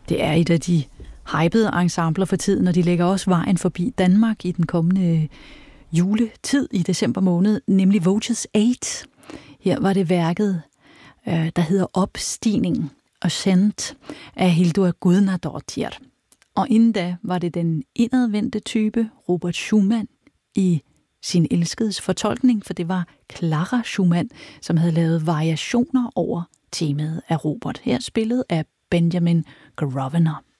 Det er et af de hypede ensembler for tiden, og de lægger også vejen forbi Danmark i den kommende juletid i december måned, nemlig Voges 8. Her var det værket, der hedder Opstigning og Ascent af Hildur Guðnadóttir. Og inden da var det den indadvendte type, Robert Schumann, i sin elskedes fortolkning, for det var Clara Schumann, som havde lavet variationer over temaet af Robert, her spillet af Benjamin Grosvenor.